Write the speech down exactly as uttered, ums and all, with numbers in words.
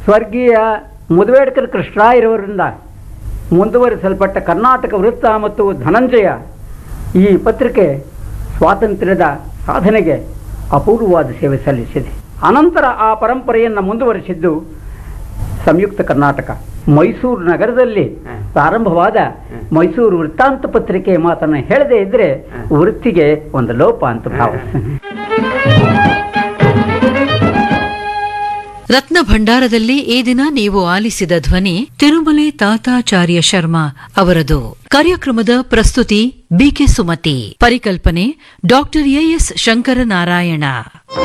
ಸ್ವರ್ಗೀಯ ಮುದವೇಡ್ಕರ್ ಕೃಷ್ಣರಾಯರವರಿಂದ ಮುಂದುವರಿಸಲ್ಪಟ್ಟ ಕರ್ನಾಟಕ ವೃತ್ತ ಮತ್ತು ಧನಂಜಯ ಈ ಪತ್ರಿಕೆ ಸ್ವಾತಂತ್ರ್ಯದ ಸಾಧನೆಗೆ ಅಪೂರ್ವವಾದ ಸೇವೆ ಸಲ್ಲಿಸಿದೆ. ಅನಂತರ ಆ ಪರಂಪರೆಯನ್ನು ಮುಂದುವರಿಸಿದ್ದು ಸಂಯುಕ್ತ ಕರ್ನಾಟಕ ಮೈಸೂರು ನಗರದಲ್ಲಿ ಪ್ರಾರಂಭವಾದ ಮೈಸೂರು ವೃತ್ತಾಂತ ಪತ್ರಿಕೆ ಮಾತನ್ನು ಹೇಳದೇ ಇದ್ರೆ ವೃತ್ತಿಗೆ ಒಂದು ಲೋಪ ಅಂತ ಭಾವಿಸ್ತೇನೆ. ರತ್ನ ಭಂಡಾರದಲ್ಲಿ ಈ ದಿನ ನೀವು ಆಲಿಸಿದ ಧ್ವನಿ ತಿರುಮಲೆ ತಾತಾಚಾರ್ಯ ಶರ್ಮಾ ಅವರದು. ಕಾರ್ಯಕ್ರಮದ ಪ್ರಸ್ತುತಿ ಬಿಕೆ ಸುಮತಿ, ಪರಿಕಲ್ಪನೆ ಡಾಕ್ಟರ್ ಎಎಸ್ ಶಂಕರನಾರಾಯಣ.